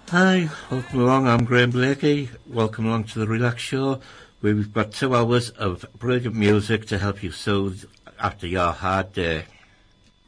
Hi, welcome along. I'm Graham Blakey. Welcome along to the Relax Show, where we've got 2 hours of brilliant music to help you soothe after your hard day.